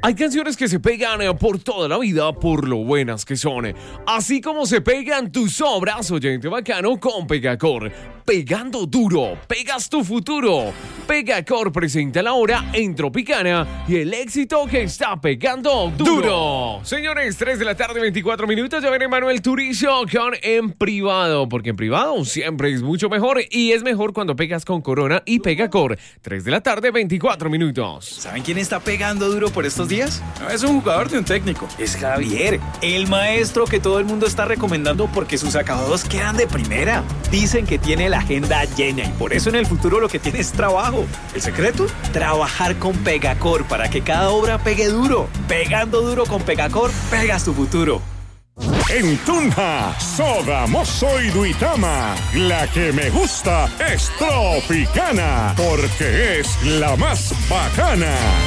Hay canciones que se pegan por toda la vida por lo buenas que son. Así como se pegan tus obras, oyente bacano, con Pegacor. Pegando duro, pegas tu futuro. Pegacor presenta la hora en Tropicana y el éxito que está pegando duro. Señores, 3 de la tarde, 24 minutos. Ya viene Manuel Turizo con En Privado. Porque en privado siempre es mucho mejor y es mejor cuando pegas con Corona y Pegacor. 3 de la tarde, 24 minutos. ¿Saben quién está pegando duro por estos días? No es un jugador de un técnico. Es Javier, el maestro que todo el mundo está recomendando porque sus acabados quedan de primera. Dicen que tiene la agenda llena y por eso en el futuro lo que tiene es trabajo. ¿El secreto? Trabajar con Pegacor para que cada obra pegue duro. Pegando duro con Pegacor, pegas tu futuro. En Tunja, Soda, Mozo y Duitama, la que me gusta es Tropicana, porque es la más bacana.